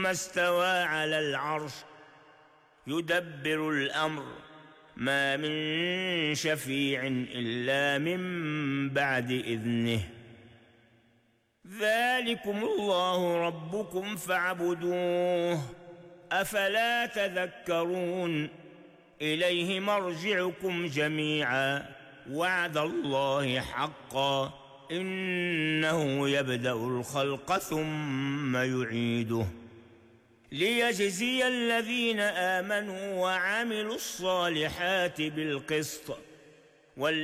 استوى على العرش يدبر الأمر ما من شفيع إلا من بعد إذنه ذلكم الله ربكم فاعبدوه أفلا تذكرون إليه مرجعكم جميعا وعد الله حقا إنه يبدأ الخلق ثم يعيده ليجزي الذين آمنوا وعملوا الصالحات بالقسط